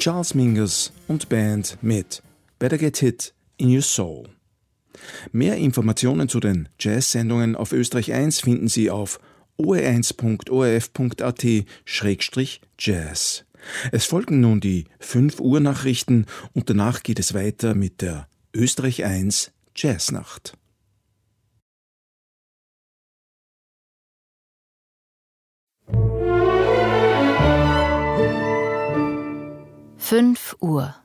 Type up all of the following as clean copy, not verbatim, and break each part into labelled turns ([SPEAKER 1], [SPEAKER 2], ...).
[SPEAKER 1] Charles Mingus und Band mit Better Get Hit in Your Soul. Mehr Informationen zu den Jazz-Sendungen auf Österreich 1 finden Sie auf oe1.orf.at/jazz. Es folgen nun die 5 Uhr Nachrichten und danach geht es weiter mit der Österreich 1 Jazznacht.
[SPEAKER 2] Fünf Uhr.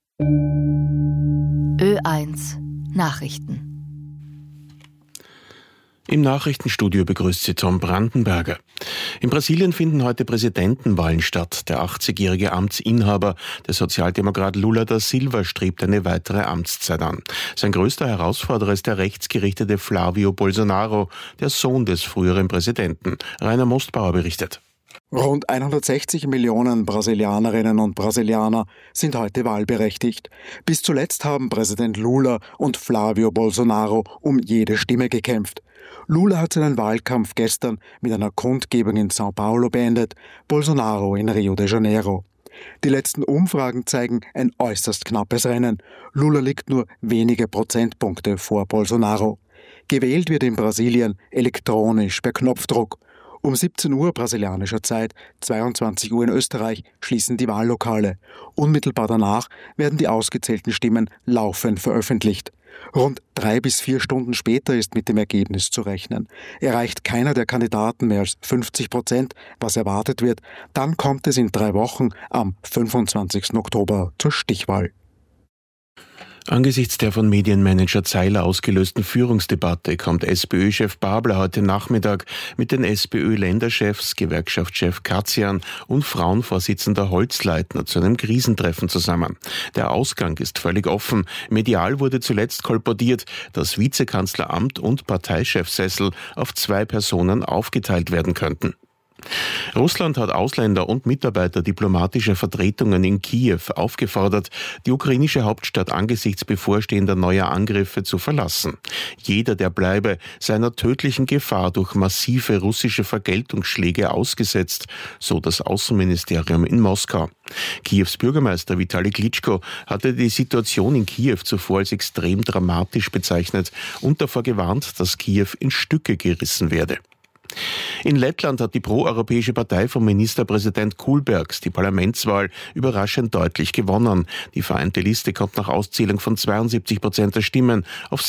[SPEAKER 2] Ö1 Nachrichten.
[SPEAKER 3] Im Nachrichtenstudio begrüßt Sie Tom Brandenberger. In Brasilien finden heute Präsidentenwahlen statt. Der 80-jährige Amtsinhaber, der Sozialdemokrat Lula da Silva, strebt eine weitere Amtszeit an. Sein größter Herausforderer ist der rechtsgerichtete Flávio Bolsonaro, der Sohn des früheren Präsidenten. Rainer Mostbauer berichtet.
[SPEAKER 4] Rund 160 Millionen Brasilianerinnen und Brasilianer sind heute wahlberechtigt. Bis zuletzt haben Präsident Lula und Flávio Bolsonaro um jede Stimme gekämpft. Lula hat seinen Wahlkampf gestern mit einer Kundgebung in São Paulo beendet, Bolsonaro in Rio de Janeiro. Die letzten Umfragen zeigen ein äußerst knappes Rennen. Lula liegt nur wenige Prozentpunkte vor Bolsonaro. Gewählt wird in Brasilien elektronisch per Knopfdruck. Um 17 Uhr brasilianischer Zeit, 22 Uhr in Österreich, schließen die Wahllokale. Unmittelbar danach werden die ausgezählten Stimmen laufend veröffentlicht. Rund 3 bis 4 Stunden später ist mit dem Ergebnis zu rechnen. Erreicht keiner der Kandidaten mehr als 50%, was erwartet wird, dann kommt es in 3 Wochen am 25. Oktober zur Stichwahl.
[SPEAKER 3] Angesichts der von Medienmanager Zeiler ausgelösten Führungsdebatte kommt SPÖ-Chef Babler heute Nachmittag mit den SPÖ-Länderchefs, Gewerkschaftschef Katzian und Frauenvorsitzender Holzleitner zu einem Krisentreffen zusammen. Der Ausgang ist völlig offen. Medial wurde zuletzt kolportiert, dass Vizekanzleramt und Parteichefsessel auf 2 Personen aufgeteilt werden könnten. Russland hat Ausländer und Mitarbeiter diplomatischer Vertretungen in Kiew aufgefordert, die ukrainische Hauptstadt angesichts bevorstehender neuer Angriffe zu verlassen. Jeder, der bleibe, sei einer tödlichen Gefahr durch massive russische Vergeltungsschläge ausgesetzt, so das Außenministerium in Moskau. Kiews Bürgermeister Vitali Klitschko hatte die Situation in Kiew zuvor als extrem dramatisch bezeichnet und davor gewarnt, dass Kiew in Stücke gerissen werde. In Lettland hat die pro-europäische Partei von Ministerpräsident Kulbergs die Parlamentswahl überraschend deutlich gewonnen. Die vereinte Liste kommt nach Auszählung von 72% der Stimmen auf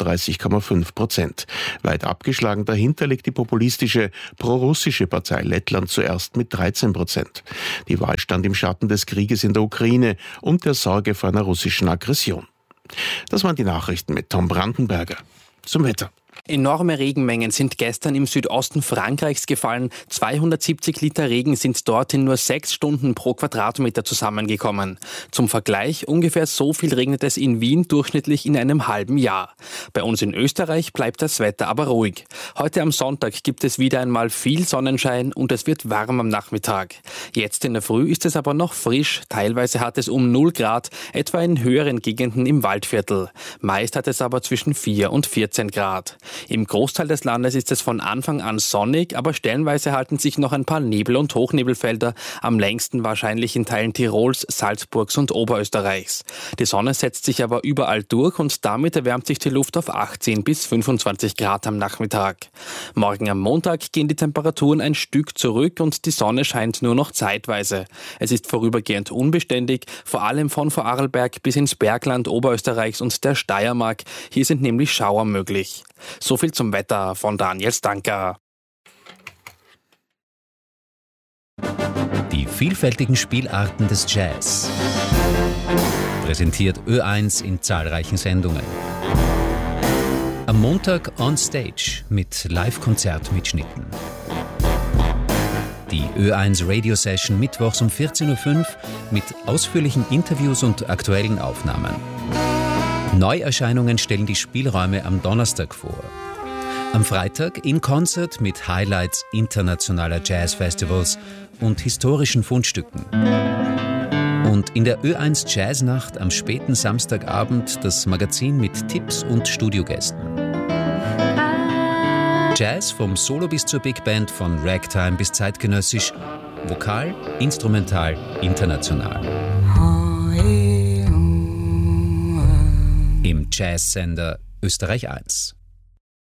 [SPEAKER 3] 36,5%. Weit abgeschlagen dahinter liegt die populistische pro-russische Partei Lettland zuerst mit 13%. Die Wahl stand im Schatten des Krieges in der Ukraine und der Sorge vor einer russischen Aggression. Das waren die Nachrichten mit Tom Brandenberger. Zum Wetter.
[SPEAKER 5] Enorme Regenmengen sind gestern im Südosten Frankreichs gefallen. 270 Liter Regen sind dort in nur 6 Stunden pro Quadratmeter zusammengekommen. Zum Vergleich, ungefähr so viel regnet es in Wien durchschnittlich in einem halben Jahr. Bei uns in Österreich bleibt das Wetter aber ruhig. Heute am Sonntag gibt es wieder einmal viel Sonnenschein und es wird warm am Nachmittag. Jetzt in der Früh ist es aber noch frisch. Teilweise hat es um 0 Grad, etwa in höheren Gegenden im Waldviertel. Meist hat es aber zwischen 4 und 14 Grad. Im Großteil des Landes ist es von Anfang an sonnig, aber stellenweise halten sich noch ein paar Nebel- und Hochnebelfelder, am längsten wahrscheinlich in Teilen Tirols, Salzburgs und Oberösterreichs. Die Sonne setzt sich aber überall durch und damit erwärmt sich die Luft auf 18 bis 25 Grad am Nachmittag. Morgen am Montag gehen die Temperaturen ein Stück zurück und die Sonne scheint nur noch zeitweise. Es ist vorübergehend unbeständig, vor allem von Vorarlberg bis ins Bergland Oberösterreichs und der Steiermark. Hier sind nämlich Schauer möglich. So viel zum Wetter von Daniel Stanker.
[SPEAKER 6] Die vielfältigen Spielarten des Jazz. Präsentiert Ö1 in zahlreichen Sendungen. Am Montag on Stage mit Live-Konzertmitschnitten. Die Ö1 Radio Session mittwochs um 14.05 Uhr mit ausführlichen Interviews und aktuellen Aufnahmen. Neuerscheinungen stellen die Spielräume am Donnerstag vor. Am Freitag in Konzert mit Highlights internationaler Jazzfestivals und historischen Fundstücken. Und in der Ö1 Jazznacht am späten Samstagabend das Magazin mit Tipps und Studiogästen. Jazz vom Solo bis zur Big Band, von Ragtime bis zeitgenössisch, vokal, instrumental, international. Im Jazzsender Österreich 1.